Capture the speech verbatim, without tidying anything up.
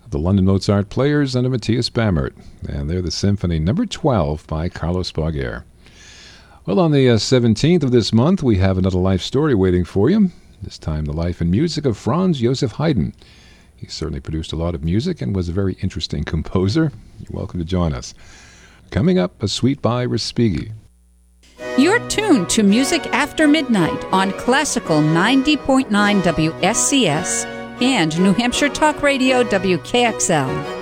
the London Mozart Players under Matthias Bammert. And they're the Symphony number twelve by Carlos Barguer. Well, on the uh, seventeenth of this month, we have another life story waiting for you. This time, the life and music of Franz Joseph Haydn. He certainly produced a lot of music and was a very interesting composer. You're welcome to join us. Coming up, a suite by Respighi. You're tuned to Music After Midnight on Classical ninety point nine W S C S and New Hampshire Talk Radio W K X L.